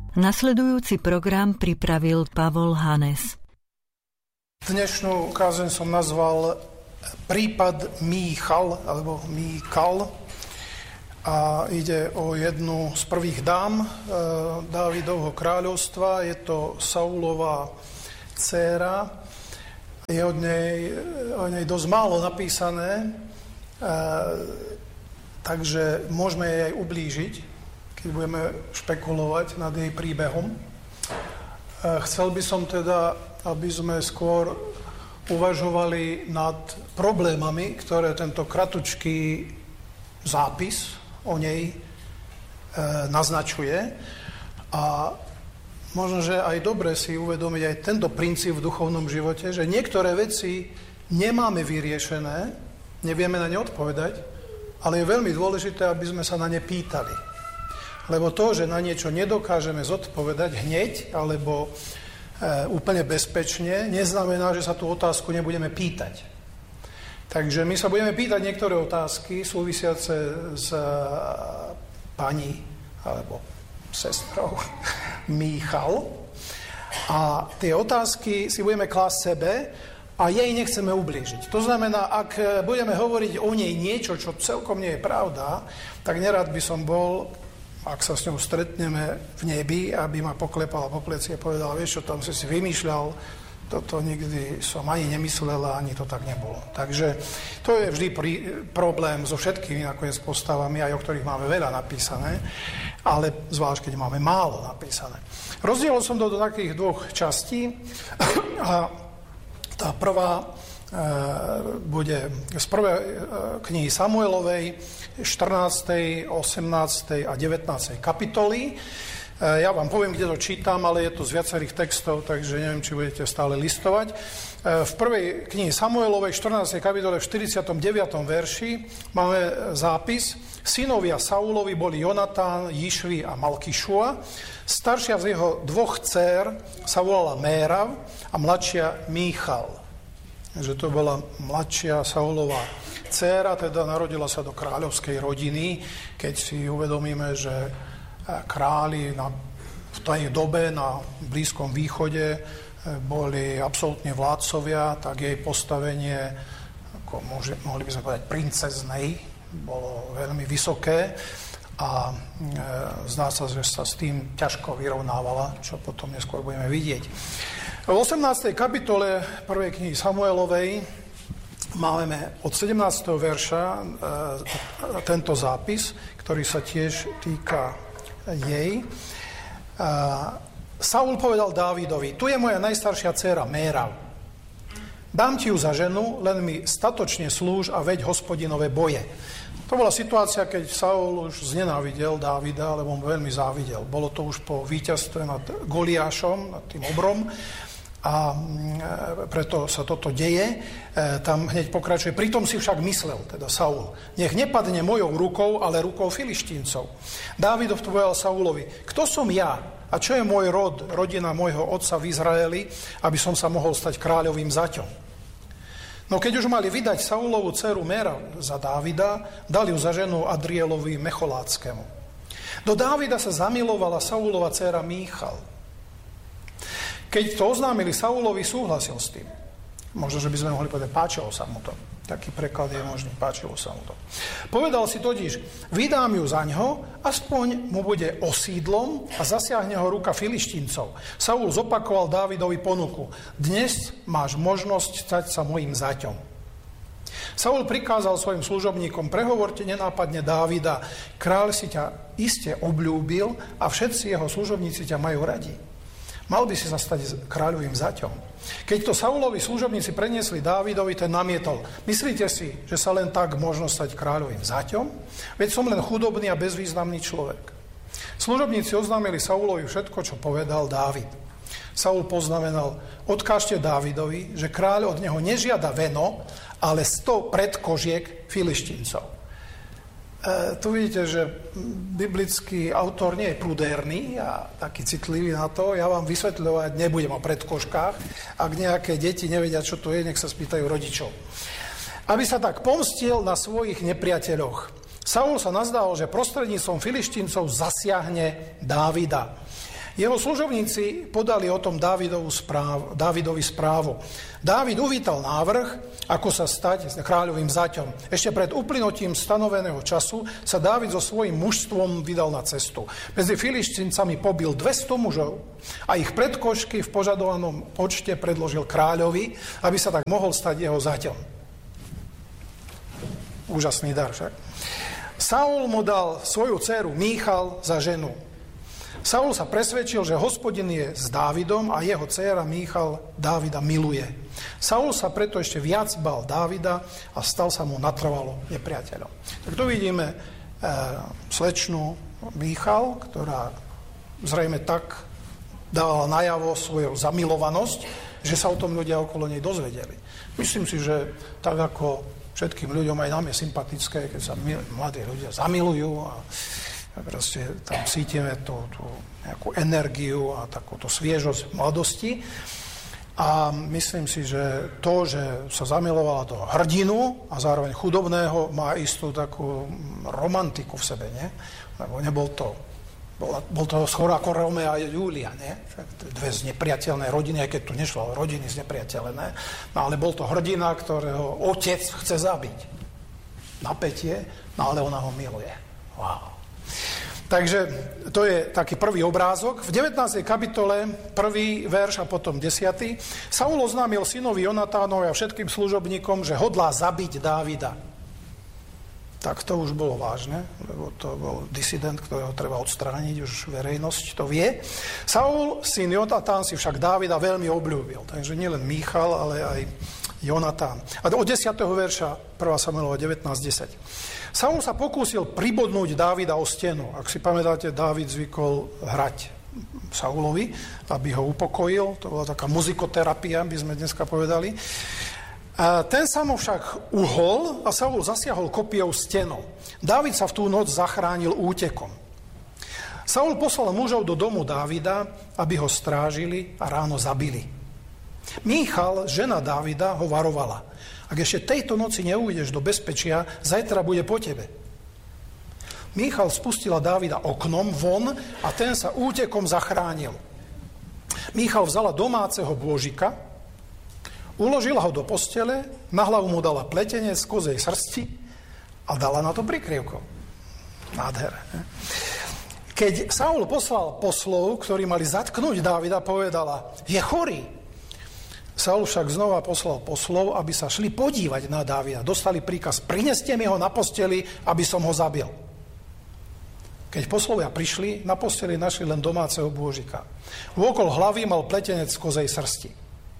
Nasledujúci program pripravil Pavol Hanes. Dnešnú kázeň som nazval Prípad Míchal, alebo Míkal. A ide o jednu z prvých dám Dávidovho kráľovstva. Je to Saulova dcéra. Je o nej dosť málo napísané, takže môžeme jej aj ublížiť, keď budeme špekulovať nad jej príbehom. Chcel by som teda, aby sme skôr uvažovali nad problémami, ktoré tento kratučký zápis o nej naznačuje. A možno, že aj dobre si uvedomiť aj tento princíp v duchovnom živote, že niektoré veci nemáme vyriešené, nevieme na ne odpovedať, ale je veľmi dôležité, aby sme sa na ne pýtali. Lebo to, že na niečo nedokážeme zodpovedať hneď alebo úplne bezpečne, neznamená, že sa tú otázku nebudeme pýtať. Takže my sa budeme pýtať niektoré otázky súvisiace s pani alebo sestrou Míchal. A tie otázky si budeme klásť sebe a jej nechceme ublížiť. To znamená, ak budeme hovoriť o nej niečo, čo celkom nie je pravda, tak nerad by som bol, ak sa s ňou stretneme v nebi, aby ma poklepala po pleci a povedala, vieš čo, tam si vymýšľal, toto nikdy som ani nemyslela, ani to tak nebolo. Takže to je vždy problém so všetkými nakoniec postavami, aj o ktorých máme veľa napísané, ale zvlášť, keď máme málo napísané. Rozdielil som to do takých dvoch častí a tá prvá bude z prvej knihy Samuelovej, 14., 18. a 19. kapitoly. Ja vám poviem, kde to čítam, ale je to z viacerých textov, takže neviem, či budete stále listovať. V prvej knihe Samuelovej, 14. kapitole, v 49. verši máme zápis. Synovia Saulovi boli Jonatán, Jišvi a Malkišua. Staršia z jeho dvoch dcér sa volala Mérav a mladšia Míchal. Takže to bola mladšia Saulova dcéra, teda narodila sa do kráľovskej rodiny. Keď si uvedomíme, že králi v tej dobe na Blízkom východe boli absolútne vládcovia, tak jej postavenie, ako mohli by sme povedať, princeznej, bolo veľmi vysoké a zdá sa, že sa s tým ťažko vyrovnávala, čo potom neskôr budeme vidieť. V 18. kapitole prvej knihy Samuelovej máme od 17. verša tento zápis, ktorý sa tiež týka jej. Saul povedal Dávidovi, tu je moja najstaršia dcéra Mérav. Dám ti ju za ženu, len mi statočne slúž a veď hospodinové boje. To bola situácia, keď Saul už znenávidel Dávida, lebo mu veľmi závidel. Bolo to už po víťazstve nad Goliášom, nad tým obrom, a preto sa toto deje. Tam hneď pokračuje. Pritom si však myslel, teda Saul, nech nepadne mojou rukou, ale rukou Filištíncov. Dávidov povedal Saulovi, kto som ja a čo je môj rod, rodina môjho otca v Izraeli, aby som sa mohol stať kráľovým zaťom. No keď už mali vydať Saulovú dceru Mérav za Dávida, dali ju za ženu Adrielovi Mecholáckému. Do Dávida sa zamilovala Saulova dcéra Míchal. Keď to oznámili Saulovi, súhlasil s tým. Možno, že by sme mohli povedať, páčilo sa mu to. Taký preklad je možný, páčilo sa mu to. Povedal si totiž, vydám ju za ňo, aspoň mu bude osídlom a zasiahne ho ruka Filištíncov. Saul zopakoval Dávidovi ponuku. Dnes máš možnosť stať sa mojím zaťom. Saul prikázal svojim služobníkom, prehovorte nenápadne Dávida, kráľ si ťa iste obľúbil a všetci jeho služobníci ťa majú radi. Mal by si sa stať kráľovým zaťom. Keď to Saulovi služobníci preniesli Dávidovi, ten namietol. Myslíte si, že sa len tak možno stať kráľovým zaťom? Veď som len chudobný a bezvýznamný človek. Služobníci oznámili Saulovi všetko, čo povedal Dávid. Saul poznamenal, odkážte Dávidovi, že kráľ od neho nežiada veno, ale 100 predkožiek Filištíncov. Tu vidíte, že biblický autor nie je prudérny a taký citlivý na to. Ja vám vysvetľovať nebudem o predkožkách. Ak nejaké deti nevedia, čo to je, nech sa spýtajú rodičov. Aby sa tak pomstil na svojich nepriateľoch. Saul sa nazdával, že prostredníctvom Filištíncov zasiahne Dávida. Jeho služobníci podali o tom Dávidovi správu. Dávid uvítal návrh, ako sa stať kráľovým zaťom. Ešte pred uplynutím stanoveného času sa Dávid so svojím mužstvom vydal na cestu. Medzi Filištíncami pobil 200 mužov a ich predkošky v požadovanom počte predložil kráľovi, aby sa tak mohol stať jeho zaťom. Úžasný dar však. Saul mu dal svoju dcéru Míchal za ženu. Saul sa presvedčil, že Hospodin je s Dávidom a jeho dcéra Míchal Dávida miluje. Saul sa preto ešte viac bál Dávida a stal sa mu natrvalo nepriateľom. Tak tu vidíme slečnú Míchal, ktorá zrejme tak dávala najavo svoju zamilovanosť, že sa o tom ľudia okolo nej dozvedeli. Myslím si, že tak ako všetkým ľuďom, aj nám je sympatické, keď sa mladí ľudia zamilujú a proste tam cítime tú nejakú energiu a takúto sviežosť mladosti. A myslím si, že to, že sa zamilovala do hrdinu a zároveň chudobného, má istú takú romantiku v sebe, nie? Lebo bol to skoro ako Romeo a Julia, nie? Dve znepriateľné rodiny, aj keď tu nešlo o rodiny znepriateľné, no ale bol to hrdina, ktorého otec chce zabiť. Napätie, no ale ona ho miluje. Wow. Takže to je taký prvý obrázok. V 19. kapitole, 1. verš a potom 10. Saul oznámil synovi Jonatánovi a všetkým služobníkom, že hodlá zabiť Dávida. Tak to už bolo vážne, lebo to bol disident, ktorého treba odstrániť, už verejnosť to vie. Saul, syn Jonatán, si však Dávida veľmi obľúbil. Takže nielen Míchal, ale aj Jonatán. A od 10. verša 1. Samuelova 19.10. Saul sa pokúsil pribodnúť Dávida o stenu. Ak si pamätáte, Dávid zvykol hrať Saulovi, aby ho upokojil. To bola taká muzikoterapia, by sme dneska povedali. A ten sa mu však uhol a Saul zasiahol kopijou stenu. Dávid sa v tú noc zachránil útekom. Saul poslal mužov do domu Dávida, aby ho strážili a ráno zabili. Míchal, žena Dávida, ho varovala. Ak ešte tejto noci neujdeš do bezpečia, zajtra bude po tebe. Míchal spustila Dávida oknom von a ten sa útekom zachránil. Míchal vzala domáceho bôžika, uložila ho do postele, na hlavu mu dala pletenie z kozej srsti a dala na to prikryvko. Nádherné. Keď Saul poslal poslov, ktorí mali zatknúť Dávida, povedala, je chorý. Saul však znova poslal poslov, aby sa šli podívať na Dávida. Dostali príkaz, prineste mi ho na posteli, aby som ho zabil. Keď poslovia prišli, na posteli našli len domáceho bôžika. Vôkol hlavy mal pletenec z kozej srsti.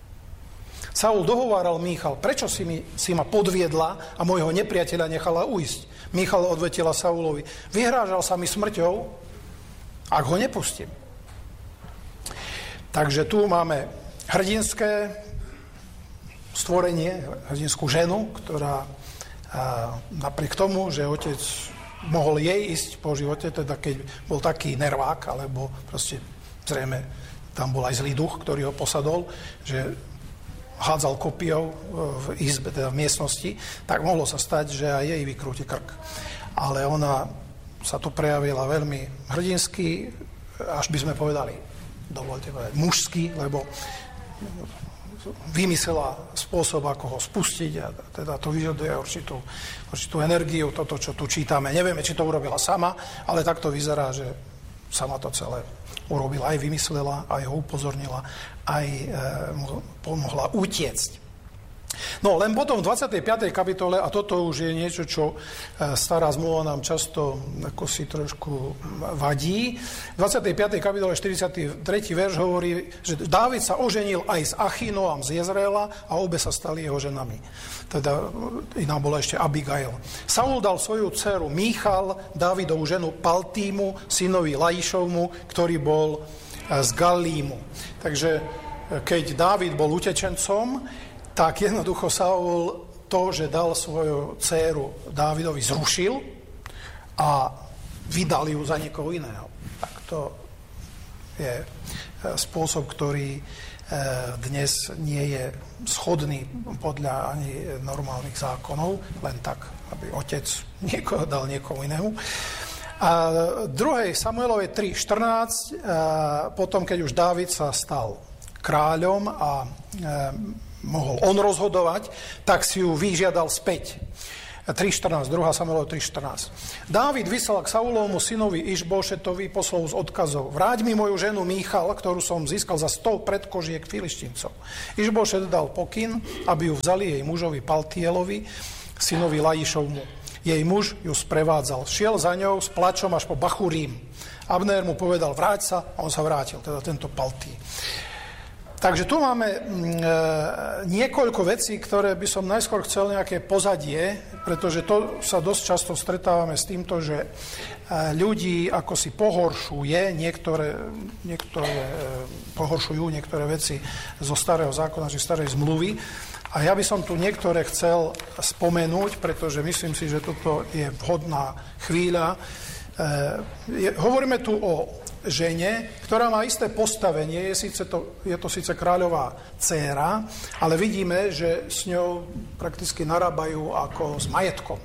Saul dohováral Míchal, prečo si ma podviedla a môjho nepriateľa nechala ujsť? Míchal odvetila Saulovi, vyhrážal sa mi smrťou, ak ho nepustím. Takže tu máme hrdinské stvorenie, hrdinskú ženu, ktorá napriek tomu, že otec mohol jej ísť po živote, teda keď bol taký nervák, alebo proste zrejme tam bol aj zlý duch, ktorý ho posadol, že hádzal kopijou v izbe, teda v miestnosti, tak mohlo sa stať, že aj jej vykrúti krk. Ale ona sa tu prejavila veľmi hrdinsky, až by sme povedali, dovolte povedať, mužský, lebo vymyslela spôsob, ako ho spustiť a teda to vyžaduje určitú energiu, toto, čo tu čítame. Nevieme, či to urobila sama, ale tak to vyzerá, že sama to celé urobila, aj vymyslela, aj ho upozornila, aj mu pomohla utiecť. No, len potom v 25. kapitole, a toto už je niečo, čo stará zmluva nám často ako si trošku vadí. V 25. kapitole 43. verš hovorí, že Dávid sa oženil aj s Achinoam z Jezreela a obe sa stali jeho ženami. Teda iná bola ešte Abigail. Saul dal svoju dceru Míchal, Dávidovú ženu Paltímu, synovi Laišovmu, ktorý bol z Galímu. Takže keď Dávid bol utečencom, tak jednoducho Saul to, že dal svoju dcéru Dávidovi, zrušil a vydal ju za niekoho iného. Tak to je spôsob, ktorý dnes nie je schodný podľa ani normálnych zákonov, len tak, aby otec niekoho dal niekomu inému. A 2. Samuelovej 3.14, potom, keď už Dávid sa stal kráľom a mohol on rozhodovať, tak si ju vyžiadal späť. 3.14, 2. Samuelova 3.14. Dávid vyslal k Saulovmu synovi Išbošetovi poslov s odkazov. Vráť mi moju ženu Míchal, ktorú som získal za 100 predkožiek Filištíncov. Išbošet dal pokyn, aby ju vzali jej mužovi Paltielovi, synovi Lajišovmu. Jej muž ju sprevádzal. Šiel za ňou s plačom až po Bachurím. Abner mu povedal, vráť sa, a on sa vrátil, teda tento Paltí. Takže tu máme niekoľko vecí, ktoré by som najskôr chcel nejaké pozadie, pretože to sa dosť často stretávame s týmto, že ľudí ako si pohoršuje, niektoré pohoršujú niektoré veci zo starého zákona, či starej zmluvy. A ja by som tu niektoré chcel spomenúť, pretože myslím si, že toto je vhodná chvíľa. Hovoríme tu o žene, ktorá má isté postavenie, je to síce kráľová dcéra, ale vidíme, že s ňou prakticky narábajú ako s majetkom.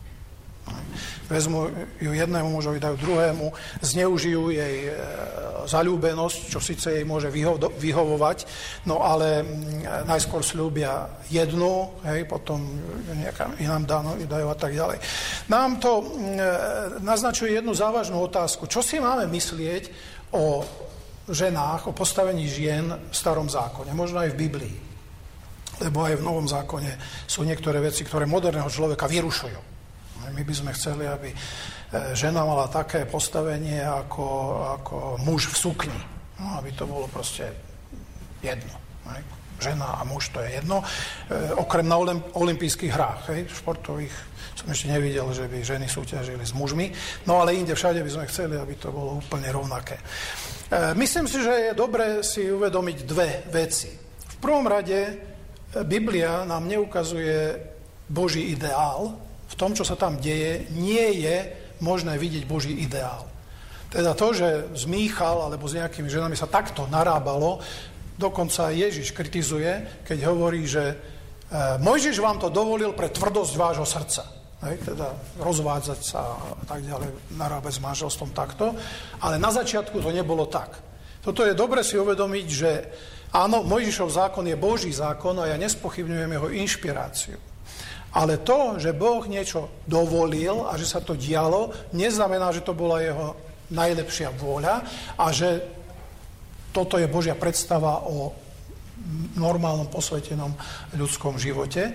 Vezmu ju jednému mužovi, dajú druhému, zneužijú jej zaľúbenosť, čo síce jej môže vyhovovať, no ale najskôr sľúbia jednu, potom nejaká inám dajú a tak ďalej. Nám to naznačuje jednu závažnú otázku. Čo si máme myslieť o ženách, o postavení žien v Starom zákone, možno aj v Biblii? Lebo aj v Novom zákone sú niektoré veci, ktoré moderného človeka vyrušujú. My by sme chceli, aby žena mala také postavenie ako muž v sukni. No, aby to bolo proste jedno. Žena a muž, to je jedno. Okrem na olympijských hrách, športových, som ešte nevidel, že by ženy súťažili s mužmi. No ale inde všade by sme chceli, aby to bolo úplne rovnaké. Myslím si, že je dobre si uvedomiť dve veci. V prvom rade Biblia nám neukazuje Boží ideál. V tom, čo sa tam deje, nie je možné vidieť Boží ideál. Teda to, že s Míchal alebo s nejakými ženami sa takto narábalo, dokonca Ježiš kritizuje, keď hovorí, že Mojžiš vám to dovolil pre tvrdosť vášho srdca. Teda rozvádzať sa a tak ďalej, narábať s manželstvom takto. Ale na začiatku to nebolo tak. Toto je dobre si uvedomiť, že áno, Mojžišov zákon je Boží zákon a ja nespochybňujem jeho inšpiráciu. Ale to, že Boh niečo dovolil a že sa to dialo, neznamená, že to bola jeho najlepšia vôľa a že toto je Božia predstava o normálnom posvetenom ľudskom živote.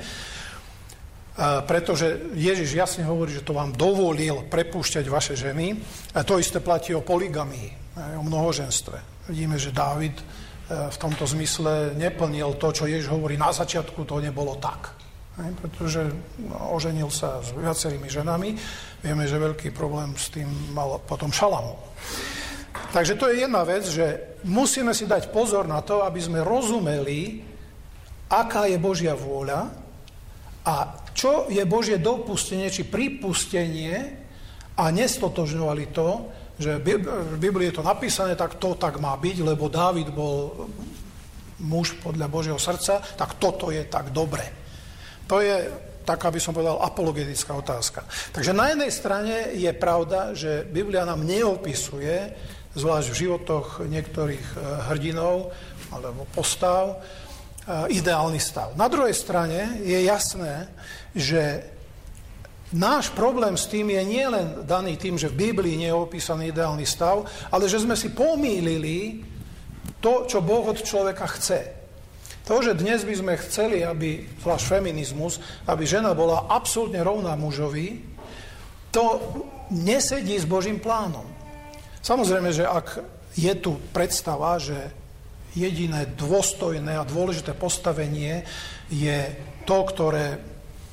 Pretože Ježiš jasne hovorí, že to vám dovolil prepúšťať vaše ženy. A to isté platí o poligamii, o mnohoženstve. Vidíme, že Dávid v tomto zmysle neplnil to, čo Ježiš hovorí. Na začiatku to nebolo tak. Pretože oženil sa s viacerými ženami. Vieme, že veľký problém s tým mal potom Šalamún. Takže to je jedna vec, že musíme si dať pozor na to, aby sme rozumeli, aká je Božia vôľa a čo je Božie dopustenie či pripustenie a nestotožňovali to, že v Biblii je to napísané, tak to tak má byť, lebo Dávid bol muž podľa Božieho srdca, tak toto je tak dobre. To je, tak aby som povedal, apologetická otázka. Takže na jednej strane je pravda, že Biblia nám neopisuje, zvlášť v životoch niektorých hrdinov alebo postav, ideálny stav. Na druhej strane je jasné, že náš problém s tým je nielen daný tým, že v Biblii nie je opísaný ideálny stav, ale že sme si pomýlili to, čo Boh od človeka chce. To, že dnes by sme chceli, aby, zvlášť feminizmus, aby žena bola absolútne rovná mužovi, to nesedí s Božím plánom. Samozrejme, že ak je tu predstava, že jediné dôstojné a dôležité postavenie je to, ktoré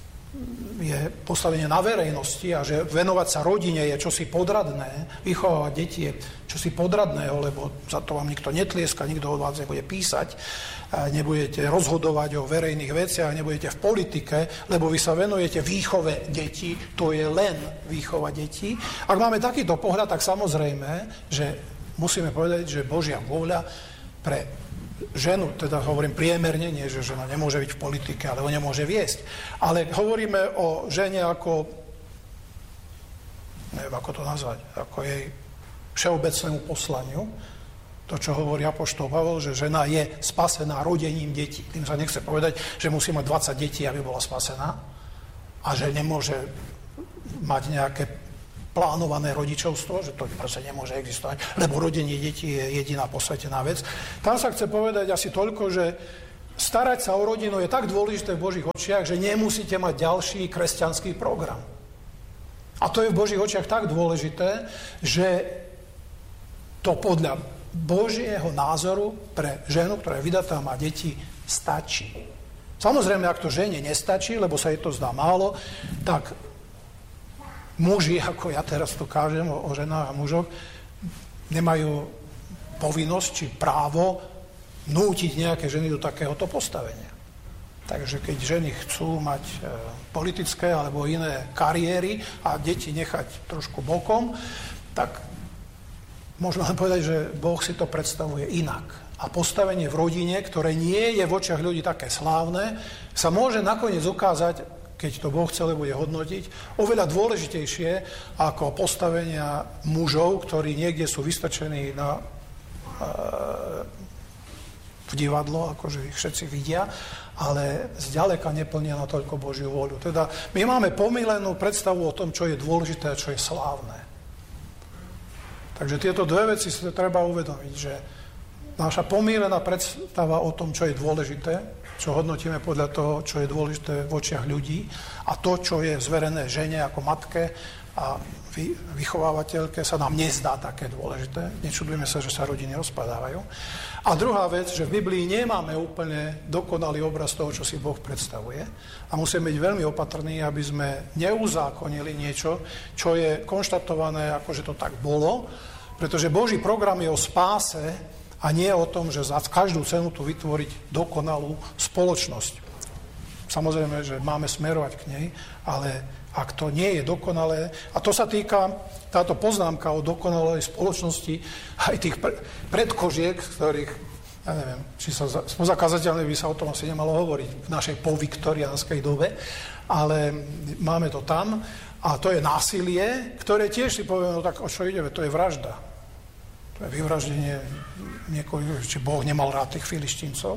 je postavenie na verejnosti a že venovať sa rodine je čosi podradné, vychovávať deti je čosi podradného, lebo za to vám nikto netlieska, nikto od vás nebude písať, nebudete rozhodovať o verejných veciach, nebudete v politike, lebo vy sa venujete výchove detí, to je len výchova detí. Ak máme takýto pohľad, tak samozrejme, že musíme povedať, že Božia vôľa pre ženu, teda hovorím priemerne, nie, že žena nemôže byť v politike, alebo nemôže viesť. Ale hovoríme o žene ako neviem ako to nazvať, ako jej všeobecnému poslaniu, to, čo hovorí apoštol Pavol, že žena je spasená rodením detí. Tým sa nechce povedať, že musí mať 20 detí, aby bola spasená a že nemôže mať nejaké plánované rodičovstvo, že to proste nemôže existovať, lebo rodenie detí je jediná posvetená vec. Tam sa chce povedať asi toľko, že starať sa o rodinu je tak dôležité v Božích očiach, že nemusíte mať ďalší kresťanský program. A to je v Božích očiach tak dôležité, že to podľa Božieho názoru pre ženu, ktorá je vydatá a má deti, stačí. Samozrejme, ak to žene nestačí, lebo sa jej to zdá málo, tak muži, ako ja teraz to kážem o ženách a mužoch, nemajú povinnosť či právo nútiť nejaké ženy do takéhoto postavenia. Takže keď ženy chcú mať politické alebo iné kariéry a deti nechať trošku bokom, tak môžeme len povedať, že Boh si to predstavuje inak. A postavenie v rodine, ktoré nie je v očiach ľudí také slávne, sa môže nakoniec ukázať, keď to Boh celé bude hodnotiť, oveľa dôležitejšie ako postavenia mužov, ktorí niekde sú vystačení v divadlo, akože ich všetci vidia, ale zďaleka neplnia natoľko Božiu voľu. Teda my máme pomýlenú predstavu o tom, čo je dôležité a čo je slávne. Takže tieto dve veci si treba uvedomiť, že naša pomýlená predstava o tom, čo je dôležité, čo hodnotíme podľa toho, čo je dôležité v očiach ľudí a to, čo je zverené žene ako matke a vychovávateľke, sa nám nezdá také dôležité. Nečudujeme sa, že sa rodiny rozpadávajú. A druhá vec, že v Biblii nemáme úplne dokonalý obraz toho, čo si Boh predstavuje a musíme byť veľmi opatrní, aby sme neuzákonili niečo, čo je konštatované, ako že to tak bolo, pretože Boží program je o spáse a nie o tom, že za každú cenu tu vytvoriť dokonalú spoločnosť. Samozrejme, že máme smerovať k nej, ale ak to nie je dokonalé, a to sa týka, táto poznámka o dokonalej spoločnosti, aj tých predkožiek, ktorých, ja neviem, či sa spoza kazateľne by sa o tom asi nemalo hovoriť v našej poviktoriánskej dobe, ale máme to tam a to je násilie, ktoré tiež si povieme, no tak o čo ide, to je vražda. To je vyvraždenie niekoho, či Boh nemal rád tých filištíncov,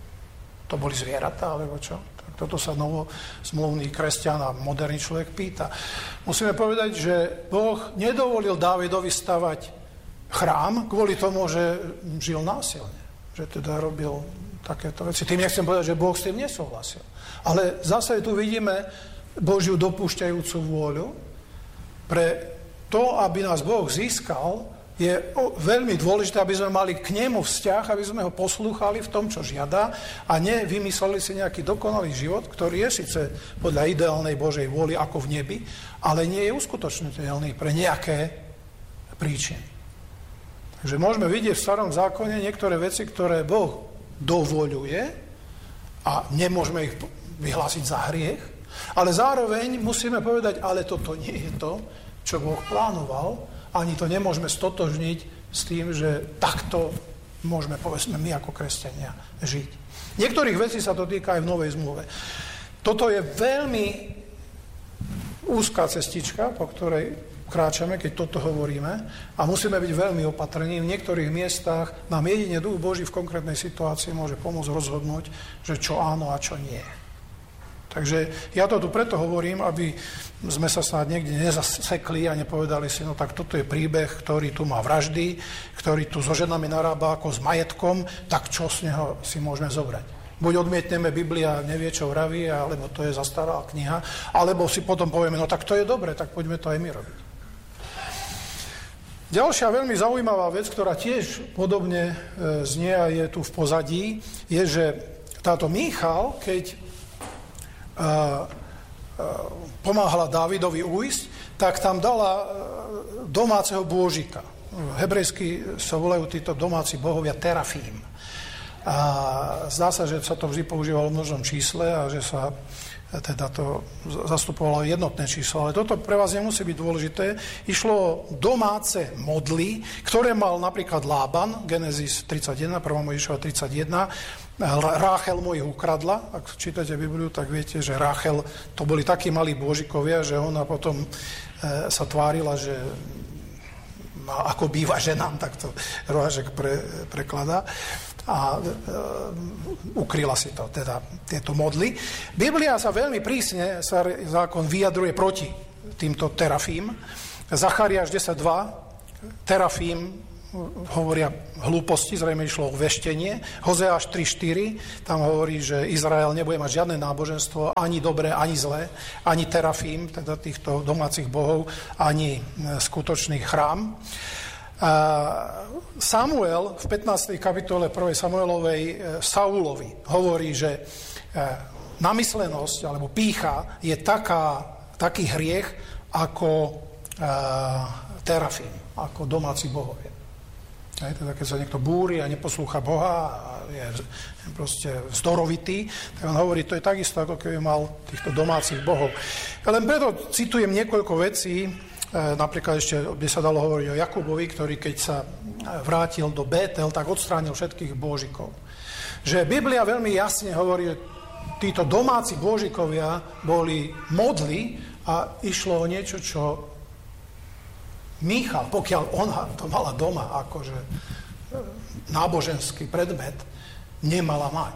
to boli zvieratá, alebo čo? Toto sa novozmluvný kresťan a moderný človek pýta. Musíme povedať, že Boh nedovolil Dávidovi stavať chrám kvôli tomu, že žil násilne. Že teda robil takéto veci. Tým nechcem povedať, že Boh s tým nesúhlasil. Ale zase tu vidíme Božiu dopúšťajúcu vôľu. Pre to, aby nás Boh získal, je veľmi dôležité, aby sme mali k nemu vzťah, aby sme ho poslúchali v tom, čo žiada a nevymysleli si nejaký dokonalý život, ktorý je síce podľa ideálnej Božej vôly ako v nebi, ale nie je uskutočniteľný pre nejaké príčiny. Takže môžeme vidieť v Starom zákone niektoré veci, ktoré Boh dovoľuje a nemôžeme ich vyhlásiť za hriech, ale zároveň musíme povedať, ale toto nie je to, čo Boh plánoval, ani to nemôžeme stotožniť s tým, že takto môžeme, povedzme, my ako kresťania žiť. Niektorých vecí sa to týka aj v Novej zmluve. Toto je veľmi úzká cestička, po ktorej kráčame, keď toto hovoríme a musíme byť veľmi opatrní. V niektorých miestach nám jedine Duch Boží v konkrétnej situácii môže pomôcť rozhodnúť, že čo áno a čo nie. Takže ja to tu preto hovorím, aby sme sa snáď niekde nezasekli a nepovedali si, no tak toto je príbeh, ktorý tu má vraždy, ktorý tu so ženami narába ako s majetkom, tak čo z neho si môžeme zobrať? Buď odmietneme Biblia, nevie, čo vraví, alebo to je zastaralá kniha, alebo si potom povieme, no tak to je dobre, tak poďme to aj my robiť. Ďalšia veľmi zaujímavá vec, ktorá tiež podobne znie a je tu v pozadí, je, že táto Míchal, keď pomáhala Dávidovi ujsť, tak tam dala domáceho bôžika. Hebrejsky sa volajú títo domáci bohovia terafím. A zdá sa, že sa to vždy používalo v množnom čísle a že sa teda to zastupovalo jednotné číslo. Ale toto pre vás nemusí byť dôležité. Išlo o domáce modly, ktoré mal napríklad Lában, Genesis 31, 1. Mojžišova 31. Ráchel mu ich ukradla. Ak čítate Bibliu, tak viete, že Ráchel, to boli takí malí božikovia, že ona potom sa tvárila, že ako býva ženám, tak to Roháček prekladá. A ukryla si to, teda tieto modly. Biblia sa veľmi prísne, zákon vyjadruje proti týmto terafím. Zachariáš 10.2, terafím hovoria hlúposti, zrejme išlo o veštenie. Hozeáš 3.4, tam hovorí, že Izrael nebude mať žiadne náboženstvo, ani dobré, ani zlé, ani terafím, teda týchto domácich bohov, ani skutočný chrám. Samuel v 15. kapitole 1. Samuelovej Saulovi hovorí, že namyslenosť alebo pýcha je taký hriech ako terafím, ako domáci bohovia. Teda keď sa niekto búri a neposlúcha Boha a je proste vzdorovitý, tak on hovorí, to je takisto, ako keby mal týchto domácich bohov. Len preto citujem niekoľko vecí. Napríklad ešte by sa dalo hovoriť o Jakubovi, ktorý keď sa vrátil do Bétel, tak odstránil všetkých božikov. Že Biblia veľmi jasne hovorí, že títo domáci božikovia boli modly a išlo o niečo, čo Michal, pokiaľ ona to mala doma, akože náboženský predmet, nemala mať.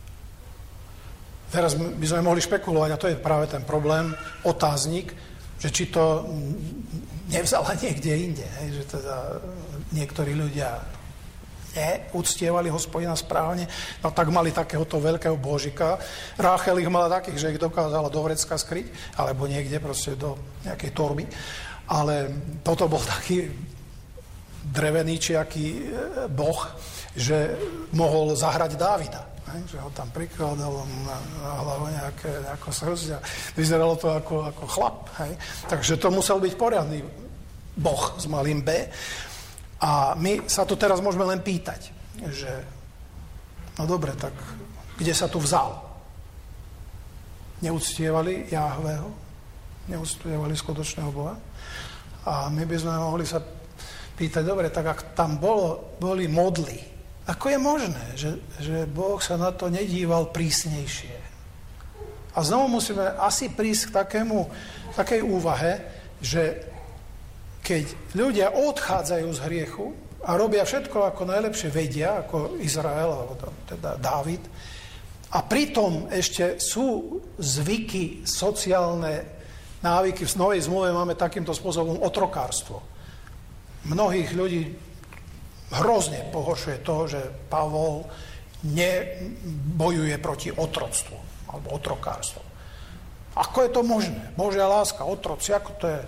Teraz by sme mohli špekulovať, a to je práve ten problém, otáznik, že či to nevzala niekde inde, že teda niektorí ľudia uctievali Hospodina správne, no tak mali takéhoto veľkého božika. Ráchel ich mala takých, že ich dokázala do vrecka skryť, alebo niekde proste do nejakej torby. Ale toto bol taký drevený čiaký boh, že mohol zahrať Dávida. Že ho tam prikladal na hlavu nejakú srdce a vyzeralo to ako chlap. Hej. Takže to musel byť poriadny boh s malým B. A my sa tu teraz môžeme len pýtať, že no dobre, tak kde sa tu vzal? Neúctievali Jahveho? Neúctievali skutočného Boha? A my by sme mohli sa pýtať, dobre, tak ak tam boli modly, ako je možné, že Boh sa na to nedíval prísnejšie? A znovu musíme asi prísť k takej úvahe, že keď ľudia odchádzajú z hriechu a robia všetko, ako najlepšie vedia, ako Izrael, alebo teda Dávid, a pritom ešte sú zvyky, sociálne návyky, v Novej zmluve máme takýmto spôsobom otrokárstvo. Mnohých ľudí hrozne pohoršuje to, že Pavol nebojuje proti otroctvu alebo otrokárstvu. Ako je to možné? Božia láska, otroci, ako to je?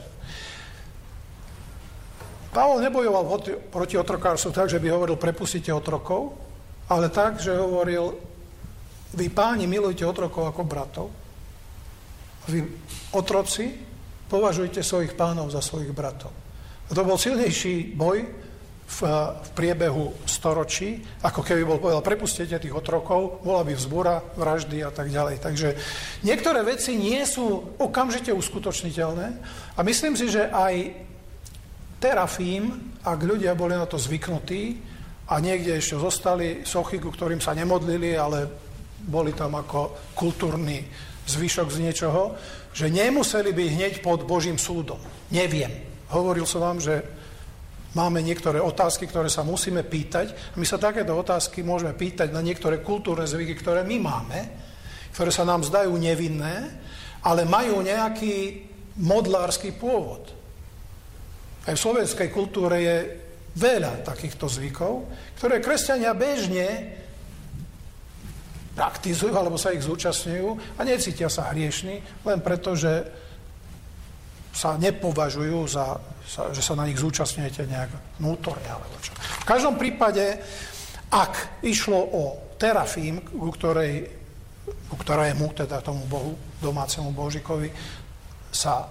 Pavol nebojoval proti otrokárstvu tak, že by hovoril, prepustite otrokov, ale tak, že hovoril, vy páni milujte otrokov ako bratov, vy otroci považujte svojich pánov za svojich bratov. A to bol silnejší boj v priebehu storočí, ako keby bol povedal, prepustite tých otrokov, bola by vzbúra, vraždy a tak ďalej. Takže niektoré veci nie sú okamžite uskutočniteľné a myslím si, že aj terafím, ak ľudia boli na to zvyknutí a niekde ešte zostali sochy, ku ktorým sa nemodlili, ale boli tam ako kultúrny zvyšok z niečoho, že nemuseli byť hneď pod Božím súdom. Neviem. Hovoril som vám, že máme niektoré otázky, ktoré sa musíme pýtať. My sa takéto otázky môžeme pýtať na niektoré kultúrne zvyky, ktoré my máme, ktoré sa nám zdajú nevinné, ale majú nejaký modlársky pôvod. Aj v slovenskej kultúre je veľa takýchto zvykov, ktoré kresťania bežne praktizujú, alebo sa ich zúčastňujú a necítia sa hriešni, len preto, že sa nepovažujú že sa na nich zúčastňujete nejak vnútorne, alebo čo. V každom prípade, ak išlo o terafím, ku ktorému, teda tomu bohu, domácemu božikovi, sa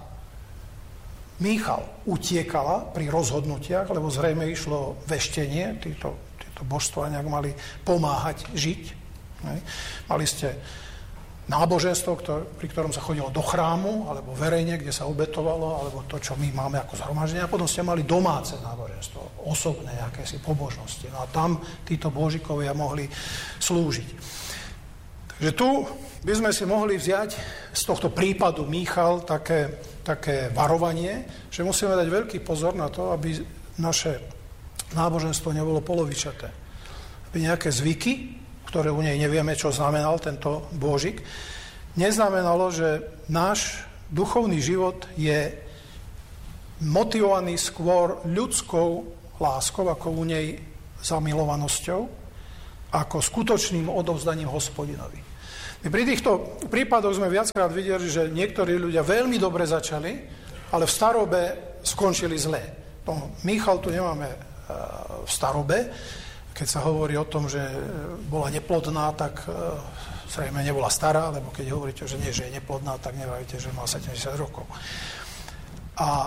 Michal utiekala pri rozhodnutiach, lebo zrejme išlo veštenie, títo to božstvo nejak mali pomáhať žiť. Hej. Mali ste náboženstvo, pri ktorom sa chodilo do chrámu, alebo verejne, kde sa obetovalo, alebo to, čo my máme ako zhromaždenie. A potom ste mali domáce náboženstvo, osobné, akési pobožnosti. No a tam títo božikovia mohli slúžiť. Takže tu by sme si mohli vziať z tohto prípadu Míchal také varovanie, že musíme dať veľký pozor na to, aby naše náboženstvo nebolo polovičaté. Aby nejaké zvyky, ktoré u nej nevieme, čo znamenal tento Božik, neznamenalo, že náš duchovný život je motivovaný skôr ľudskou láskou, ako u nej zamilovanosťou, ako skutočným odovzdaním Hospodinovi. My pri týchto prípadoch sme viackrát videli, že niektorí ľudia veľmi dobre začali, ale v starobe skončili zle. No, Míchal tu nemáme v starobe. Keď sa hovorí o tom, že bola neplodná, tak zrejme nebola stará, lebo keď hovoríte, že nie, že je neplodná, tak nevravíte, že má 70 rokov. A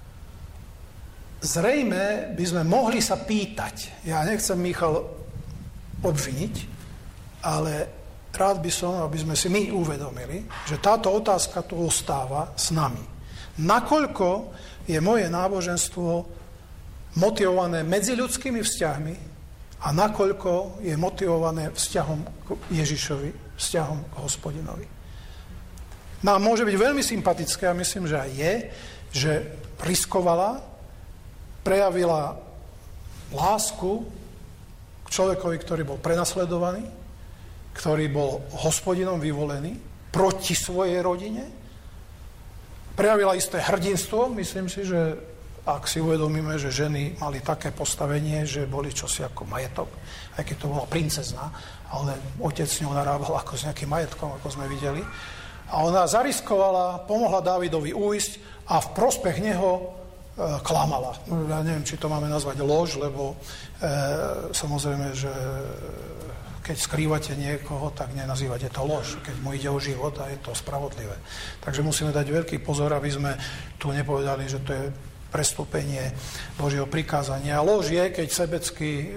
zrejme by sme mohli sa pýtať, ja nechcem Míchal obviniť, ale rád by som, aby sme si my uvedomili, že táto otázka tu ostáva s nami. Nakoľko je moje náboženstvo motivované medziľudskými vzťahmi a nakoľko je motivované vzťahom k Ježišovi, vzťahom k Hospodinovi. Nám môže byť veľmi sympatické, a myslím, že aj je, že riskovala, prejavila lásku k človekovi, ktorý bol prenasledovaný, ktorý bol Hospodinom vyvolený proti svojej rodine. Prejavila isté hrdinstvo, myslím si, že ak si uvedomíme, že ženy mali také postavenie, že boli čosi ako majetok, aj keď to bola princezna, ale otec s ňou narábal ako s nejakým majetkom, ako sme videli. A ona zariskovala, pomohla Dávidovi újsť a v prospech neho klamala. Ja neviem, či to máme nazvať lož, lebo samozrejme, že keď skrývate niekoho, tak nenazývate to lož. Keď mu ide o život a je to spravodlivé. Takže musíme dať veľký pozor, aby sme tu nepovedali, že to je prestúpenie Božieho prikázania. Lož je, keď sebecky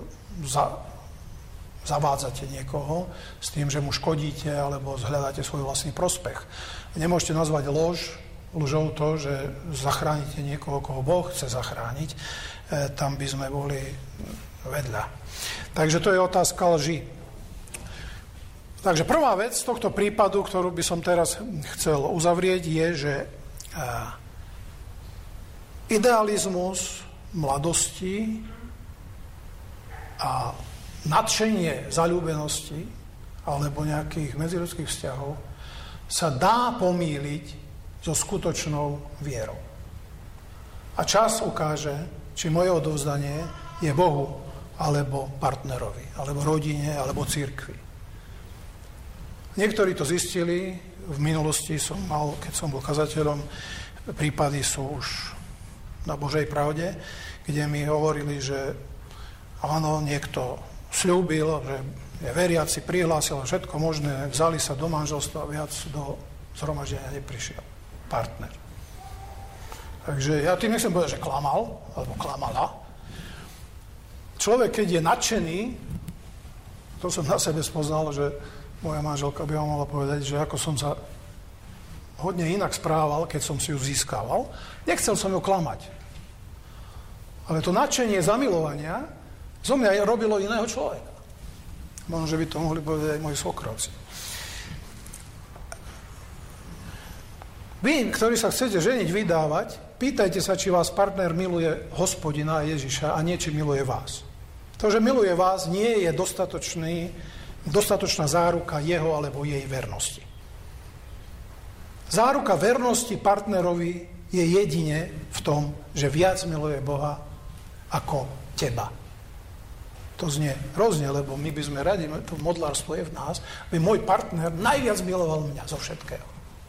zavádzate niekoho s tým, že mu škodíte alebo zhľadáte svoj vlastný prospech. Nemôžete nazvať lžou to, že zachránite niekoho, koho Boh chce zachrániť. Tam by sme boli vedľa. Takže to je otázka lži. Takže prvá vec z tohto prípadu, ktorú by som teraz chcel uzavrieť, je, že idealizmus mladosti a nadšenie zaľúbenosti alebo nejakých medziľudských vzťahov sa dá pomýliť so skutočnou vierou. A čas ukáže, či moje odovzdanie je Bohu alebo partnerovi, alebo rodine, alebo cirkvi. Niektorí to zistili, v minulosti som mal, keď som bol kazateľom, prípady sú už na Božej pravde, kde mi hovorili, že áno, niekto sľúbil, že je veriaci, prihlásil všetko možné, vzali sa do manželstva a viac do zhromaždenia neprišiel partner. Takže ja tým nechcem povedať, že klamal, alebo klamala. Človek, keď je nadšený, to som na sebe spoznal, že moja manželka by vám mohla povedať, že ako som sa hodne inak správal, keď som si ju získaval, nechcel som ju klamať. Ale to nadšenie zamilovania zo mňa robilo iného človeka. Možno, že by to mohli povedať aj moji svokrovci. Vy, ktorí sa chcete ženiť, vydávať, pýtajte sa, či vás partner miluje Hospodina Ježiša a nie, či miluje vás. To, že miluje vás, nie je dostatočná záruka jeho alebo jej vernosti. Záruka vernosti partnerovi je jedine v tom, že viac miluje Boha ako teba. To znie hrozne, lebo my by sme radi, to modlárstvo je v nás, aby môj partner najviac miloval mňa zo všetkého.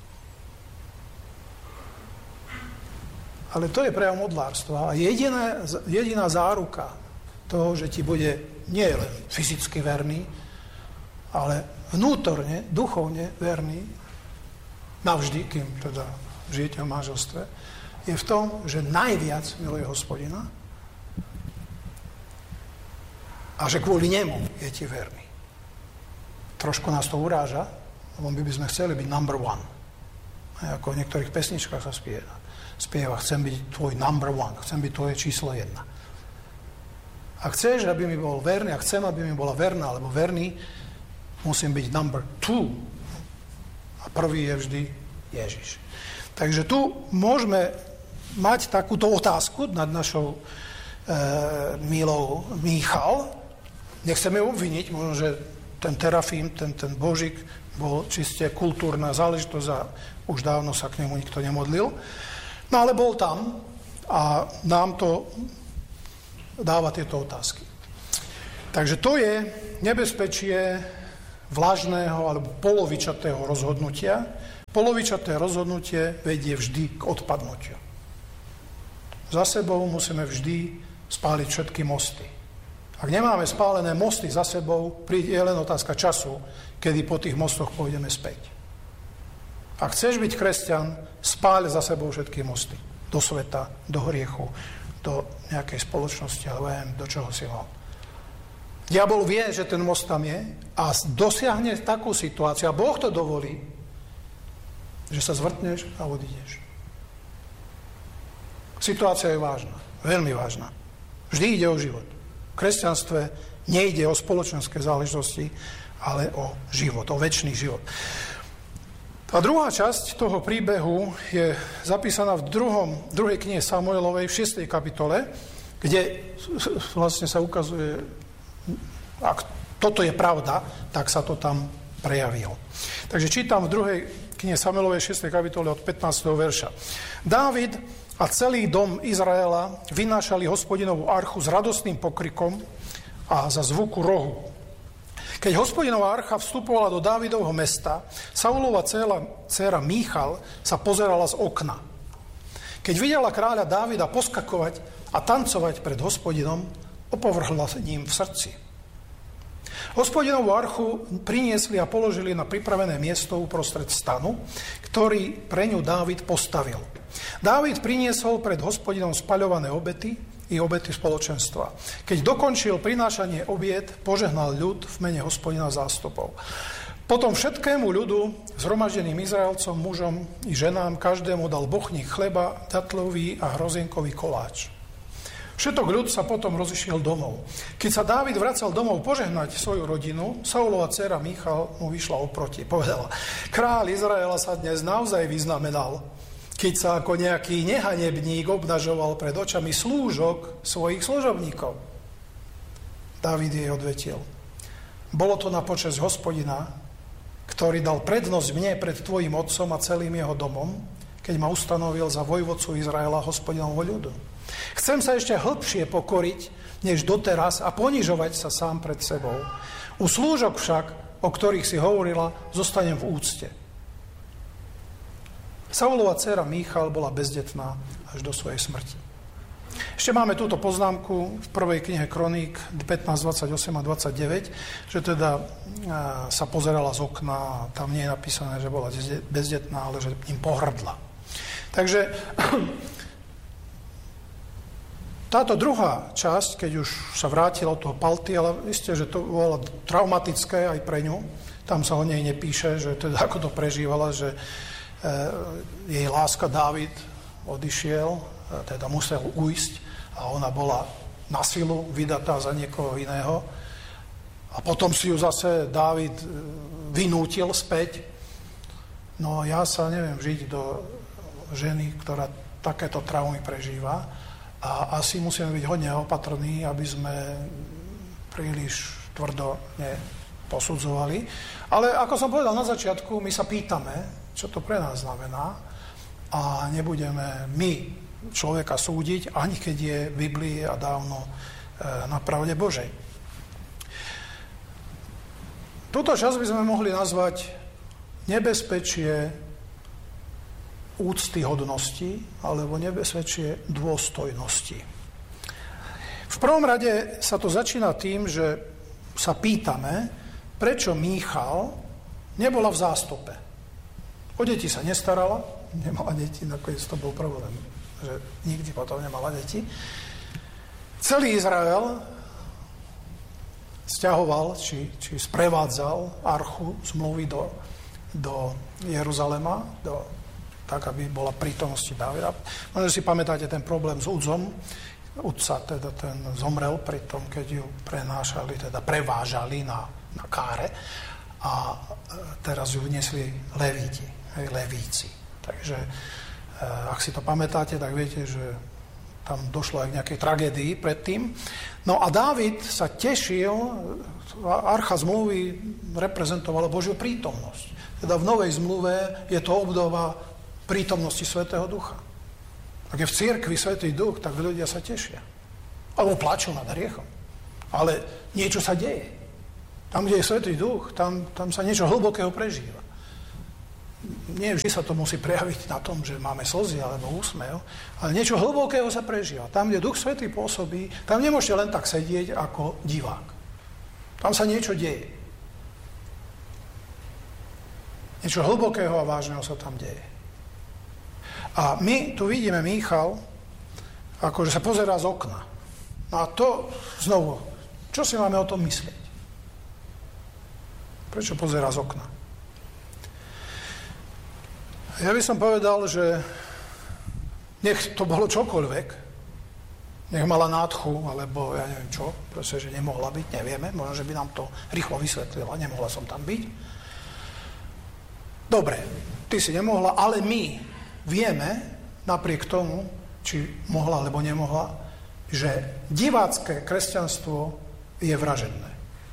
Ale to je prejav modlárstva a jediná záruka toho, že ti bude nie len fyzicky verný, ale vnútorne, duchovne verný, navždy, kým teda žijete v manželstve, je v tom, že najviac miluje Hospodina a že kvôli nemu je ti verný. Trošku nás to uráža, lebo my by sme chceli byť number one. Ako v niektorých pesničkách sa spieva, chcem byť tvoj number one, chcem byť tvoje číslo 1. Ak chceš, aby mi bol verný, a chcem, aby mi bola verná, alebo verný, musím byť number 2. A prvý je vždy Ježiš. Takže tu môžeme mať takúto otázku nad našou milou Míchal. Nechceme ju obviniť, možno, že ten terafím, ten božik bol čiste kultúrna záležitosť a už dávno sa k nemu nikto nemodlil. No ale bol tam a nám to dáva tieto otázky. Takže to je nebezpečie vlažného alebo polovičatého rozhodnutia. Polovičaté rozhodnutie vedie vždy k odpadnutiu. Za sebou musíme vždy spáliť všetky mosty. Ak nemáme spálené mosty za sebou, príde len otázka času, kedy po tých mostoch pôjdeme späť. Ak chceš byť kresťan, spáľ za sebou všetky mosty. Do sveta, do hriechu, do nejakej spoločnosti, alebo do čoho si mal. Diabol vie, že ten most tam je a dosiahne takú situáciu, a Boh to dovolí, že sa zvrtneš a odídeš. Situácia je vážna, veľmi vážna. Vždy ide o život. V kresťanstve nejde o spoločenské záležitosti, ale o život, o večný život. A druhá časť toho príbehu je zapísaná v druhej knihe Samuelovej, v 6. kapitole, kde vlastne sa ukazuje, ak toto je pravda, tak sa to tam prejavilo. Takže čítam v druhej knihe Samuelovej, 6. kapitole od 15. verša. Dávid a celý dom Izraela vynášali Hospodinovú archu s radostným pokrikom a za zvuku rohu. Keď Hospodinová archa vstupovala do Dávidovho mesta, Saulova dcéra Míchal sa pozerala z okna. Keď videla kráľa Dávida poskakovať a tancovať pred Hospodinom, opovrhla sa ním v srdci. Hospodinovú archu priniesli a položili na pripravené miesto uprostred stanu, ktorý pre ňu Dávid postavil. Dávid priniesol pred Hospodinom spaľované obety i obety spoločenstva. Keď dokončil prinášanie obiet, požehnal ľud v mene Hospodina zástupov. Potom všetkému ľudu, zhromaždeným Izraelcom, mužom i ženám, každému dal bochník chleba, datlový a hrozienkový koláč. Všetok ľud sa potom rozišiel domov. Keď sa Dávid vracal domov požehnať svoju rodinu, Saulova dcéra Míchal mu vyšla oproti. Povedala, kráľ Izraela sa dnes naozaj vyznamenal, keď sa ako nejaký nehanebník obnažoval pred očami slúžok svojich služobníkov. Dávid jej odvetil, bolo to na počesť Hospodina, ktorý dal prednosť mne pred tvojim otcom a celým jeho domom, keď ma ustanovil za vojvodcu Izraela Hospodinovho ľudu. Chcem sa ešte hlbšie pokoriť, než doteraz a ponižovať sa sám pred sebou. U slúžok však, o ktorých si hovorila, zostanem v úcte. Saulova dcéra Míchal bola bezdetná až do svojej smrti. Ešte máme túto poznámku v prvej knihe Kroník 15, 28 a 29, že teda sa pozerala z okna a tam nie je napísané, že bola bezdetná, ale že im pohrdla. Takže táto druhá časť, keď už sa vrátila od toho Paltiela, isté, že to bolo traumatické aj pre ňu. Tam sa o nej nepíše, že teda ako to prežívala, že jej láska Dávid odišiel, teda musel ujsť a ona bola na silu vydatá za niekoho iného. A potom si ju zase Dávid vynútil späť. No ja sa neviem žiť do ženy, ktorá takéto traumy prežíva. A asi musíme byť hodne opatrní, aby sme príliš tvrdo neposudzovali. Ale ako som povedal na začiatku, my sa pýtame, čo to pre nás znamená a nebudeme my človeka súdiť, ani keď je v Biblii a dávno na pravde Božej. Túto časť by sme mohli nazvať nebezpečie úctyhodnosti alebo nebezpečie dôstojnosti. V prvom rade sa to začína tým, že sa pýtame, prečo Míchal nebola v zástupe. O deti sa nestarala, nemala deti, nakoniec to bol problém, že nikdy potom nemala deti. Celý Izrael sťahoval, či sprevádzal archu zmluvy do Jeruzalema, tak, aby bola prítomnosti Dávida. Možno si pamätáte ten problém s Udzom. Udca, teda ten zomrel pri tom, keď ju prevážali na káre a teraz ju vniesli levíci. Takže ak si to pamätáte, tak viete, že tam došlo aj k nejakej tragédii predtým. No a Dávid sa tešil, archa zmluvy reprezentovala Božiu prítomnosť. Teda v novej zmluve je to obdoba prítomnosti Svätého Ducha. Ak je v cirkvi Svätý Duch, tak ľudia sa tešia. Alebo plačú nad hriechom. Ale niečo sa deje. Tam, kde je Svätý Duch, tam sa niečo hlbokého prežíva. Nie vždy sa to musí prejaviť na tom, že máme slzy alebo úsmev, ale niečo hlbokého sa prežíva. Tam, kde Duch Svätý pôsobí, tam nemôžete len tak sedieť ako divák. Tam sa niečo deje. Niečo hlbokého a vážneho sa tam deje. A my tu vidíme Míchal, akože sa pozerá z okna. No a to, znovu, čo si máme o tom myslieť? Prečo pozerá z okna? Ja by som povedal, že nech to bolo čokoľvek, nech mala nádchu, alebo ja neviem čo, proste, že nemohla byť, nevieme, možno, že by nám to rýchlo vysvetlila, nemohla som tam byť. Dobre, ty si nemohla, ale my vieme, napriek tomu, či mohla, alebo nemohla, že divácké kresťanstvo je vražedné.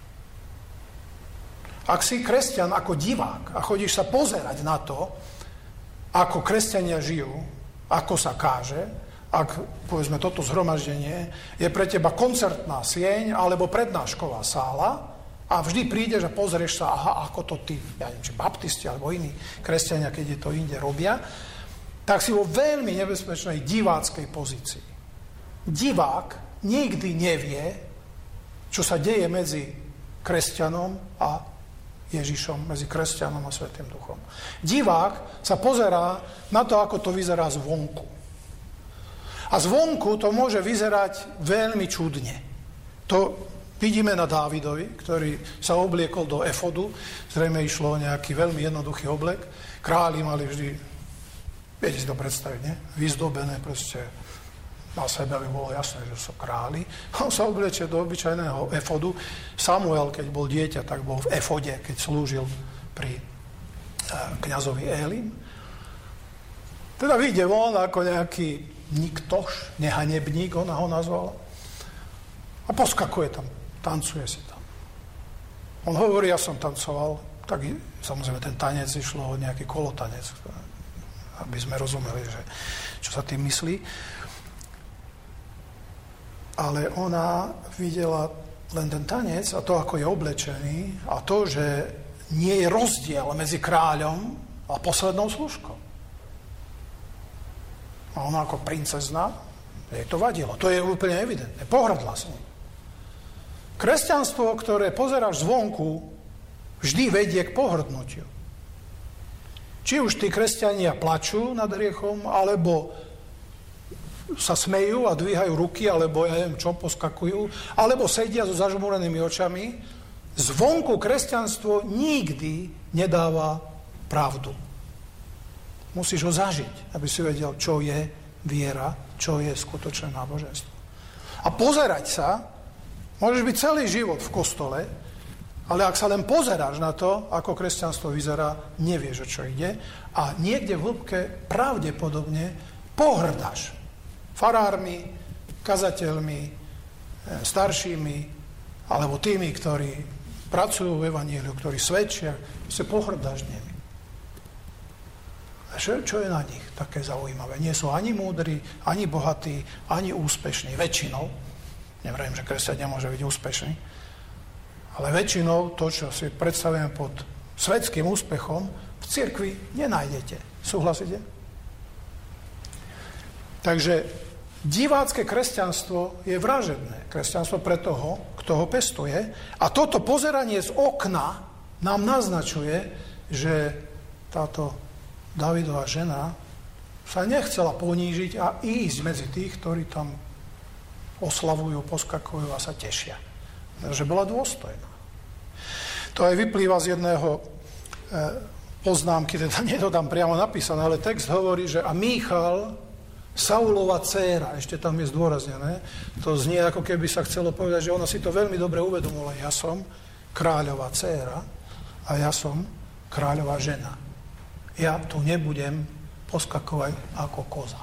Ak si kresťan ako divák a chodíš sa pozerať na to, ako kresťania žijú, ako sa káže, ak, povedzme, toto zhromaždenie je pre teba koncertná sieň alebo prednášková sála a vždy prídeš a pozrieš sa, aha, ako to tí, ja neviem, či baptisti alebo iní kresťania, keď je to inde robia, tak si vo veľmi nebezpečnej diváckej pozícii. Divák nikdy nevie, čo sa deje medzi kresťanom a Ježišom, medzi kresťanom a Svätým Duchom. Divák sa pozerá na to, ako to vyzerá zvonku. A zvonku to môže vyzerať veľmi čudne. To vidíme na Dávidovi, ktorý sa obliekol do efodu. Zrejme išlo o nejaký veľmi jednoduchý oblek. Králi mali vždy, viete si to predstaviť, nie? Vyzdobené proste na sebe, aby bolo jasné, že sú králi. On sa obliečie do obyčajného efodu. Samuel, keď bol dieťa, tak bol v efode, keď slúžil pri kňazovi Élim. Teda vyjde von ako nejaký niktoš, nehanebník, ona ho nazvala. A poskakuje tam, tancuje si tam. On hovorí, ja som tancoval, tak samozrejme ten tanec išlo o nejaký kolotanec, aby sme rozumeli, že, čo sa tým myslí. Ale ona videla len ten tanec a to, ako je oblečený a to, že nie je rozdiel medzi kráľom a poslednou služkou. A ona ako princezna, jej to vadilo. To je úplne evidentné. Pohrdla s ním. Kresťanstvo, ktoré pozeráš zvonku, vždy vedie k pohrdnutiu. Či už tí kresťania plačú nad hriechom, alebo sa smejú a dvíhajú ruky, alebo ja neviem čo, poskakujú, alebo sedia so zažmúrenými očami. Zvonku kresťanstvo nikdy nedáva pravdu. Musíš ho zažiť, aby si vedel, čo je viera, čo je skutočné náboženstvo. A pozerať sa, môžeš byť celý život v kostole, ale ak sa len pozeráš na to, ako kresťanstvo vyzerá, nevieš, o čo ide a niekde v hĺbke pravdepodobne pohrdáš farármi, kazateľmi, staršími, alebo tými, ktorí pracujú v evanjeliu, ktorí svedčia, sa pohrdáš nimi. A čo je na nich také zaujímavé? Nie sú ani múdri, ani bohatí, ani úspešní. Väčšinou, neviem, že kresťan nemôže byť úspešný, ale väčšinou to, čo si predstavujem pod svetským úspechom, v cirkvi nenájdete. Súhlasíte? Takže divácké kresťanstvo je vražedné. Kresťanstvo pre toho, kto ho pestuje. A toto pozeranie z okna nám naznačuje, že táto Dávidova žena sa nechcela ponížiť a ísť medzi tých, ktorí tam oslavujú, poskakujú a sa tešia. Že bola dôstojná. To aj vyplýva z jedného poznámky, teda nie to tam priamo napísané, ale text hovorí, že a Míchal, Saulova dcéra, ešte tam je zdôraznené, to znie ako keby sa chcelo povedať, že ona si to veľmi dobre uvedomila. Ja som kráľová dcéra a ja som kráľová žena. Ja tu nebudem poskakovať ako koza.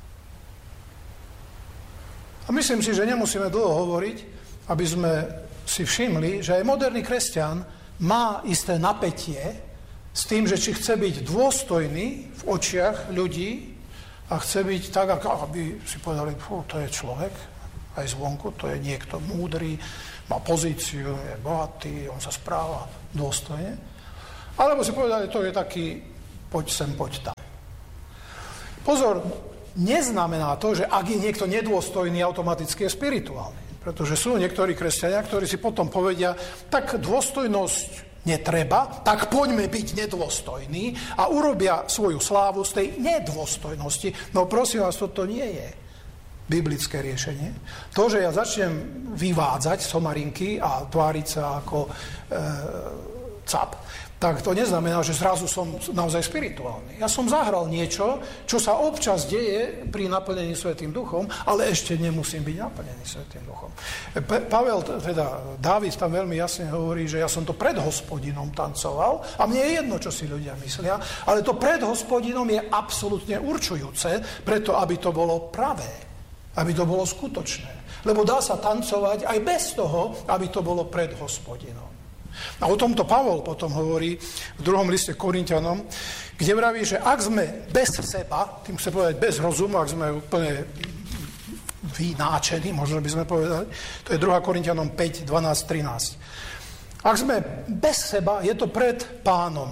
A myslím si, že nemusíme dlho hovoriť, aby sme si všimli, že aj moderný kresťan má isté napätie s tým, že či chce byť dôstojný v očiach ľudí a chce byť tak, aby si povedali, to je človek, aj zvonku, to je niekto múdry, má pozíciu, je bohatý, on sa správa dôstojne. Alebo si povedali, to je taký, poď sem, poď tam. Pozor, neznamená to, že ak je niekto nedôstojný, automaticky je spirituálny. Pretože sú niektorí kresťania, ktorí si potom povedia, tak dôstojnosť netreba, tak poďme byť nedôstojní a urobia svoju slávu z tej nedôstojnosti. No prosím vás, toto nie je biblické riešenie. To, že ja začnem vyvádzať somarinky a tváriť sa ako cap, tak to neznamená, že zrazu som naozaj spirituálny. Ja som zahral niečo, čo sa občas deje pri naplnení Svätým Duchom, ale ešte nemusím byť naplnený Svätým Duchom. Dávid tam veľmi jasne hovorí, že ja som to pred Hospodinom tancoval a mne je jedno, čo si ľudia myslia, ale to pred Hospodinom je absolútne určujúce, preto aby to bolo pravé, aby to bolo skutočné. Lebo dá sa tancovať aj bez toho, aby to bolo pred Hospodinom. A o tomto Pavol potom hovorí v 2. liste Korinťanom, kde vraví, že ak sme bez seba, tým chce povedať bez rozumu, ak sme úplne vynáčení, možno by sme povedali, to je 2. Korinťanom 5, 12, 13. Ak sme bez seba, je to pred Pánom.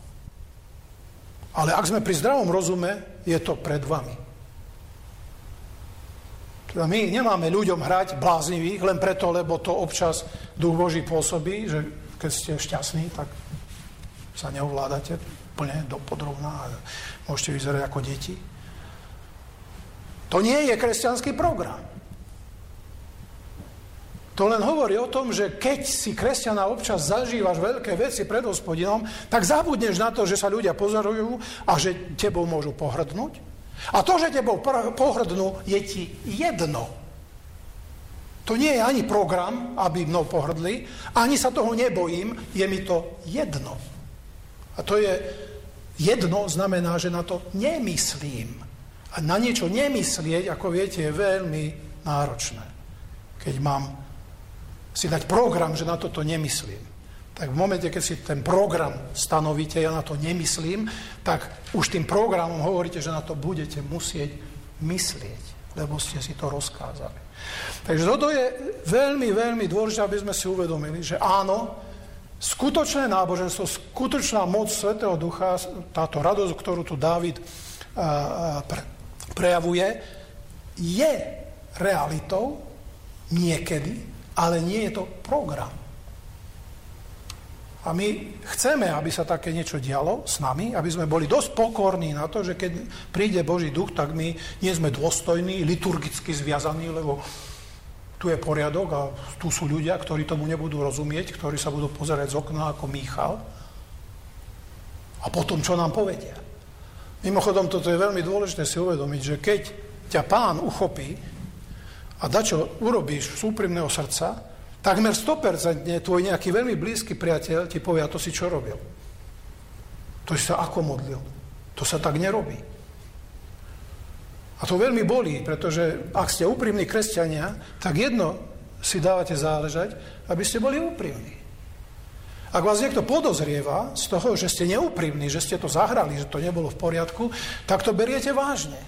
Ale ak sme pri zdravom rozume, je to pred vami. Teda my nemáme ľuďom hrať bláznivých, len preto, lebo to občas Duch Boží pôsobí, že keď ste šťastní, tak sa neovládate plne dopodrobná a môžete vyzerať ako deti. To nie je kresťanský program. To len hovorí o tom, že keď si kresťana občas zažívaš veľké veci pred Hospodinom, tak zabudneš na to, že sa ľudia pozorujú a že tebou môžu pohrdnúť. A to, že tebou pohrdnú, je ti jedno. To nie je ani program, aby mnou pohrdli, ani sa toho nebojím, je mi to jedno. A to je jedno, znamená, že na to nemyslím. A na niečo nemyslieť, ako viete, je veľmi náročné. Keď mám si dať program, že na toto nemyslím. Tak v momente, keď si ten program stanovíte, ja na to nemyslím, tak už tým programom hovoríte, že na to budete musieť myslieť, lebo ste si to rozkázali. Takže toto je veľmi, veľmi dôležité, aby sme si uvedomili, že áno, skutočné náboženstvo, skutočná moc Svätého Ducha, táto radosť, ktorú tu Dávid prejavuje, je realitou niekedy, ale nie je to program. A my chceme, aby sa také niečo dialo s nami, aby sme boli dosť pokorní na to, že keď príde Boží duch, tak my nie sme dôstojní, liturgicky zviazaní, lebo tu je poriadok a tu sú ľudia, ktorí tomu nebudú rozumieť, ktorí sa budú pozerať z okna ako Míchal. A potom, čo nám povedia. Mimochodom, toto je veľmi dôležité si uvedomiť, že keď ťa Pán uchopí a dačo urobíš z úprimného srdca, takmer 100% tvoj nejaký veľmi blízky priateľ ti povie, a to si čo robil? To si sa ako modlil? To sa tak nerobí. A to veľmi bolí, pretože ak ste úprimní kresťania, tak jedno si dávate záležať, aby ste boli úprimní. Ak vás niekto podozrieva z toho, že ste neúprimní, že ste to zahrali, že to nebolo v poriadku, tak to beriete vážne.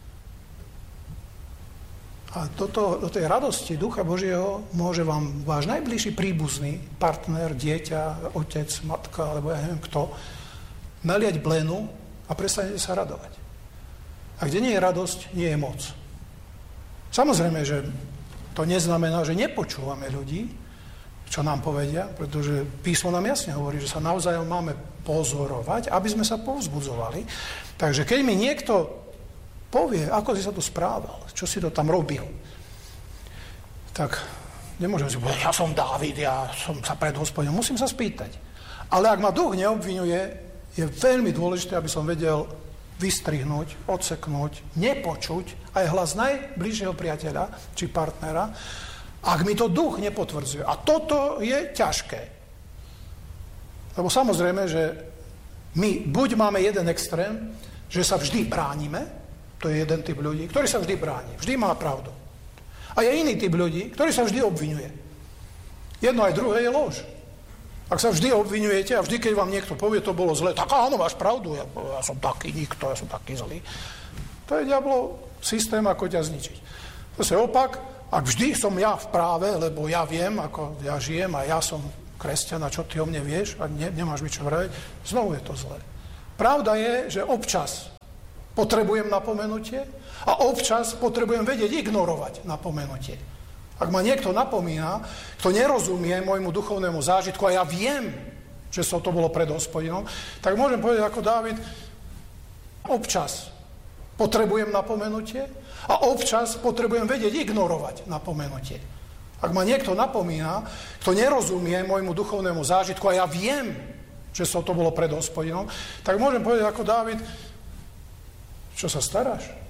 A do tej radosti Ducha Božieho môže vám váš najbližší príbuzný, partner, dieťa, otec, matka, alebo ja neviem kto, naliať blenu a prestanete sa radovať. A kde nie je radosť, nie je moc. Samozrejme, že to neznamená, že nepočúvame ľudí, čo nám povedia, pretože písmo nám jasne hovorí, že sa navzájom máme pozorovať, aby sme sa povzbudzovali. Takže keď mi niekto povie, ako si sa tu správal, čo si to tam robil, tak Nemôžem si povedať, ja som Dávid, ja som sa pred Hospodinom. Musím sa spýtať. Ale ak ma duch neobvinuje, je veľmi dôležité, aby som vedel vystrihnúť, odseknúť, nepočuť aj hlas najbližšieho priateľa či partnera, ak mi to duch nepotvrdzuje. A toto je ťažké. Lebo samozrejme, že my buď máme jeden extrém, že sa vždy bránime, to je jeden typ ľudí, ktorý sa vždy bráni, vždy má pravdu. A je iný typ ľudí, ktorý sa vždy obviňuje. Jedno aj druhé je lož. Ak sa vždy obviňujete a vždy, keď vám niekto povie, to bolo zle, tak áno, máš pravdu, ja som taký nikto, ja som taký zlý. To je diablov systém, ako ťa zničiť. To je opak, ak vždy som ja v práve, lebo ja viem, ako ja žijem a ja som kresťan a čo ty o mne vieš a nemáš mi čo vraviť, znovu je to zlé. Pravda je, že občas potrebujem napomenutie a občas potrebujem vedieť ignorovať napomenutie. Ak ma niekto napomína, kto nerozumie môjmu duchovnému zážitku a ja viem, že to bolo pred Hospodinom, tak môžem povedať ako Dávid, občas potrebujem napomenutie a občas potrebujem vedieť ignorovať napomenutie. Ak ma niekto napomína, kto nerozumie môjmu duchovnému zážitku a ja viem, že to bolo pred Hospodinom, tak môžem povedať ako Dávid, čo sa staráš?